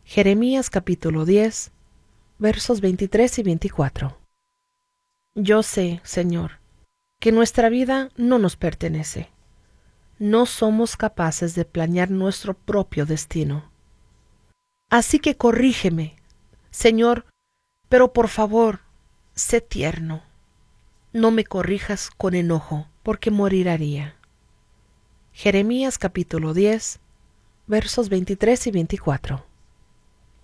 Jeremías capítulo 10, versos 23 y 24. Yo sé, Señor, que nuestra vida no nos pertenece. No somos capaces de planear nuestro propio destino. Así que corrígeme, Señor, pero por favor, sé tierno. No me corrijas con enojo, porque moriría. Jeremías capítulo 10, versos 23 y 24.